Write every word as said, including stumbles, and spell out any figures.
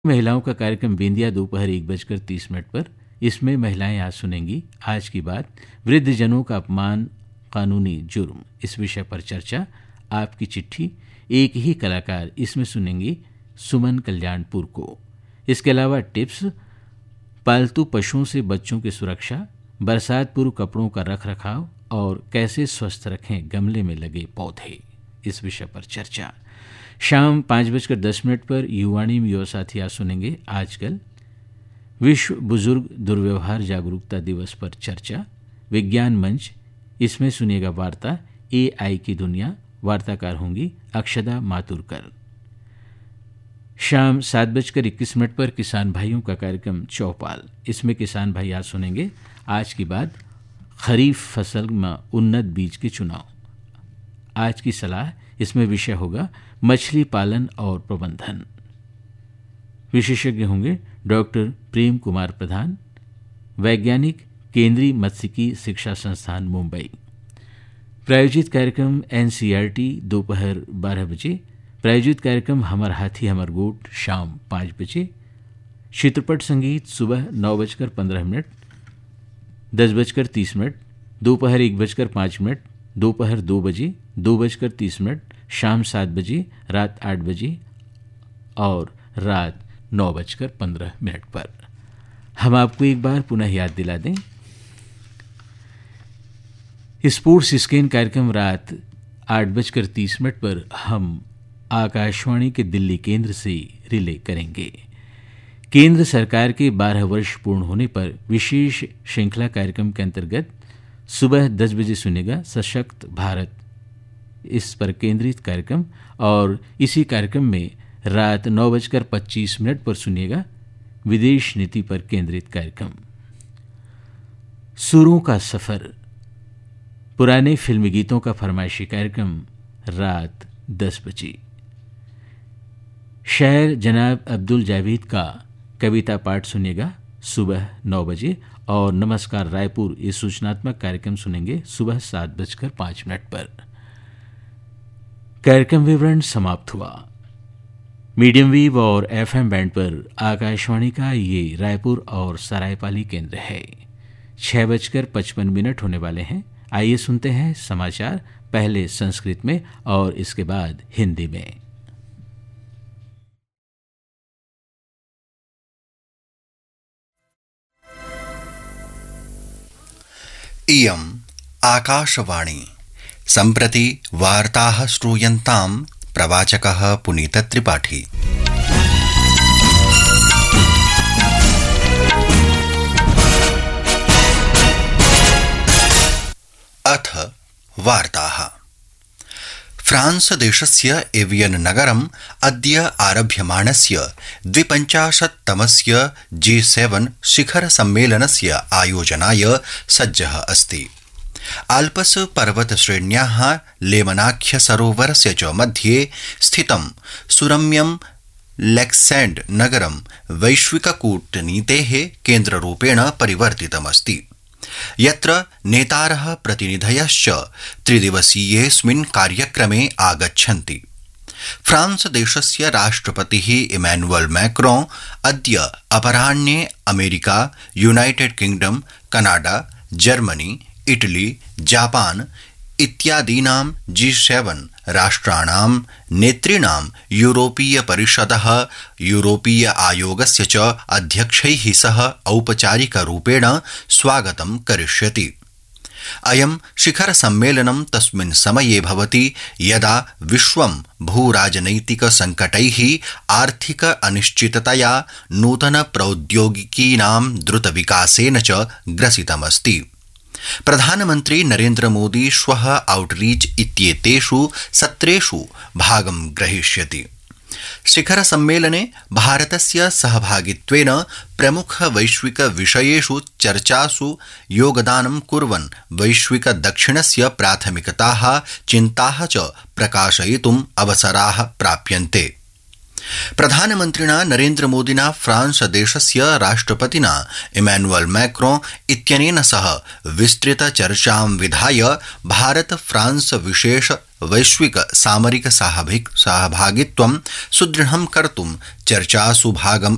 महिलाओं का कार्यक्रम बिंदिया दोपहर एक बजकर तीस मिनट पर। इसमें महिलाएं आज सुनेंगी आज की बात, वृद्धजनों का अपमान कानूनी जुर्म, इस विषय पर चर्चा। आपकी चिट्ठी, एक ही कलाकार, इसमें सुनेंगी सुमन कल्याणपुर को। इसके अलावा टिप्स, पालतू पशुओं से बच्चों की सुरक्षा, बरसात पूर्व कपड़ों का रख रखाव और कैसे स्वस्थ रखें गमले में लगे पौधे, इस विषय पर चर्चा। शाम पाँच बजकर दस मिनट पर युवाणी में युवा साथी आज सुनेंगे आजकल, विश्व बुजुर्ग दुर्व्यवहार जागरूकता दिवस पर चर्चा। विज्ञान मंच, इसमें सुनिएगा वार्ता ए आई की दुनिया, वार्ताकार होंगी अक्षदा मातुरकर। शाम सात बजकर इक्कीस मिनट पर किसान भाइयों का कार्यक्रम चौपाल, इसमें किसान भाई आज सुनेंगे आज की बात, खरीफ फसल में उन्नत बीज के चुनाव। आज की सलाह, इसमें विषय होगा मछली पालन और प्रबंधन। विशेषज्ञ होंगे डॉक्टर प्रेम कुमार प्रधान, वैज्ञानिक, केंद्रीय मत्स्यिकी शिक्षा संस्थान मुंबई। प्रायोजित कार्यक्रम एनसीईआरटी दोपहर बारह बजे। प्रायोजित कार्यक्रम हमर हाथी हमर गोट शाम पाँच बजे। चित्रपट संगीत सुबह नौ बजकर पंद्रह मिनट, दस बजकर तीस मिनट, दोपहर एक बजकर पाँच मिनट, दोपहर दो बजे, दो बजकर तीस मिनट, शाम सात बजे, रात आठ बजे और रात नौ बजकर पंद्रह मिनट पर। हम आपको एक बार पुनः याद दिला दें, स्पोर्ट्स स्क्रीन कार्यक्रम रात आठ बजकर तीस मिनट पर हम आकाशवाणी के दिल्ली केंद्र से रिले करेंगे। केंद्र सरकार के बारह वर्ष पूर्ण होने पर विशेष श्रृंखला कार्यक्रम के अंतर्गत सुबह दस बजे सुनेगा सशक्त भारत, इस पर केंद्रित कार्यक्रम, और इसी कार्यक्रम में रात नौ बजकर पच्चीस मिनट पर सुनिएगा विदेश नीति पर केंद्रित कार्यक्रम। सुरों का सफर, पुराने फिल्मी गीतों का फरमाइशी कार्यक्रम रात दस बजे। शायर जनाब अब्दुल जावेद का कविता पाठ सुनिएगा सुबह नौ बजे, और नमस्कार रायपुर, ये सूचनात्मक कार्यक्रम सुनेंगे सुबह सात बजकर पाँच मिनट पर। कार्यक्रम विवरण समाप्त हुआ। मीडियम वेव और एफएम बैंड पर आकाशवाणी का ये रायपुर और सरायपाली केंद्र है। छह बजकर पचपन मिनट होने वाले हैं। आइए सुनते हैं समाचार, पहले संस्कृत में और इसके बाद हिंदी में। इयम् आकाशवाणी। सम्प्रति वार्ताः श्रूयन्ताम्, प्रवाचकः पुनीत त्रिपाठी। अथ वार्ताः। फ्रांस देशस्य एवियन नगरम् अद्य आरभ्यमाणस्य द्विपञ्चाशत्तमस्य जी सेवन शिखर सम्मेलनस्य आयोजनाय सज्जः अस्ति। आल्पस् पर्वत श्रेण्याः लेमनाख्य सरोवरस्य च मध्ये स्थितं सुरम्यं लेक्सेंड नगरं वैश्विक कूटनीतेः केन्द्ररूपेण परिवर्तितमस्ति, यत्र नेतारः प्रतिनिधयश्च त्रिदिवसीयेऽस्मिन् कार्यक्रमे आगच्छन्ति। फ्रांस देशस्य राष्ट्रपतिः इमैनुअल मैक्रों अद्य अपराह्ने America, United kingdom, Canada, Germany, Italy, Japan इत्यादीनां जी सेवन राष्ट्राणां नेतॄणां यूरोपीय परिषदः, यूरोपीय आयोगस्य च अध्यक्षैः सह औपचारिकरूपेण स्वागतं करिष्यति। अयं शिखर सम्मेलनं तस्मिन् समये भवति यदा विश्वं भूराजनैतिक संकटैः, आर्थिक अनिश्चिततया, नूतन प्रौद्योगिकीनां द्रुत विकासेन च ग्रसितमस्ति। प्रधानमन्त्री नरेन्द्र मोदी श्वः आउटरीच इत्येतेषु सत्रेषु भागं ग्रहीष्यति। शिखर सम्मेलने भारतस्य सहभागित्वेन प्रमुख वैश्विक विषयेषु चर्चासु योगदानं कुर्वन् वैश्विक दक्षिणस्य प्राथमिकताः, चिन्ताः च प्रकाशयितुम् अवसराः प्राप्यन्ते। प्रधानमन्त्रिणा नरेन्द्र मोदिना फ्रांस देशस्य राष्ट्रपतिना इमैनुअल मैक्रों इत्यनेन सह विस्तृत चर्चां विधाय भारत फ्रांस विशेष वैश्विक सामरिक सहभागित्वं सुदृढं कर्तुं चर्चासु भागम्